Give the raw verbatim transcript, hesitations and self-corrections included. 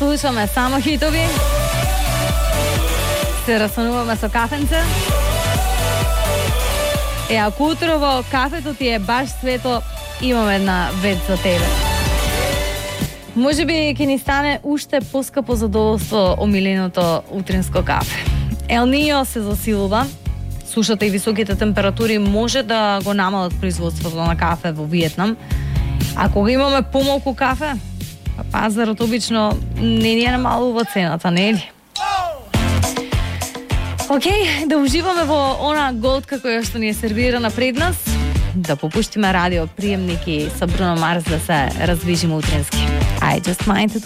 слушаме само хитови. Се расонуваме со кафенце. Е, ако утрово кафето ти е баш светло, имам една вест за тебе. Може би ќе ни стане уште поскапо задоволство омиленото утринско кафе. Ел Нијо се засилува. Сушата и високите температури може да го намалат производството на кафе во Виетнам. А кога имаме помалку кафе, пазарот обично не ни е намалува цената, не е ли? Океј, да уживаме во она голтка која што ни е сервирана пред нас, да попуштиме радиоприемник и со Бруно Марс да се раздвижиме утрински. I just might